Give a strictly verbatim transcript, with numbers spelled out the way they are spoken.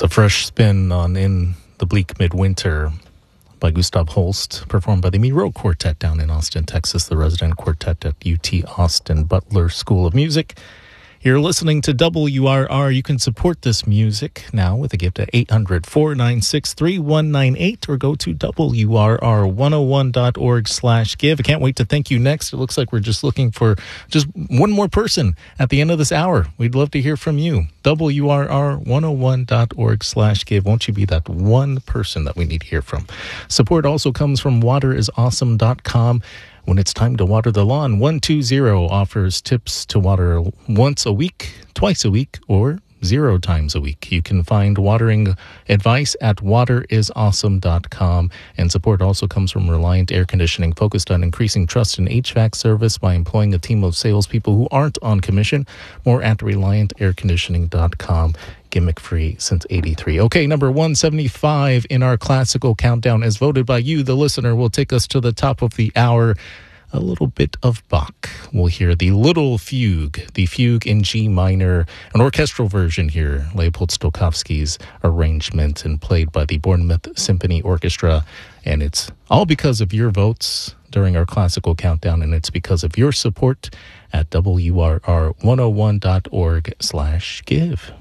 It's a fresh spin on In the Bleak Midwinter by Gustav Holst, performed by the Miro Quartet down in Austin, Texas, the resident quartet at U T Austin Butler School of Music. You're listening to W R R. You can support this music now with a gift at eight hundred, four nine six, three one nine eight or go to W R R one oh one dot org slash give. I can't wait to thank you next. It looks like we're just looking for just one more person at the end of this hour. We'd love to hear from you. W R R one oh one dot org slash give. Won't you be that one person that we need to hear from? Support also comes from water is awesome dot com. When it's time to water the lawn, one two zero offers tips to water once a week, twice a week, or zero times a week. You can find watering advice at water is awesome dot com. And support also comes from Reliant Air Conditioning, focused on increasing trust in H V A C service by employing a team of salespeople who aren't on commission. More at reliant air conditioning dot com. Gimmick free since eighty-three. Okay, number one seventy-five in our classical countdown, as voted by you, the listener, will take us to the top of the hour. A little bit of Bach. We'll hear the Little Fugue, the Fugue in G minor, an orchestral version here, Leopold Stokowski's arrangement, and played by the Bournemouth Symphony Orchestra. And it's all because of your votes during our classical countdown, and it's because of your support at W R R one oh one dot org slash give.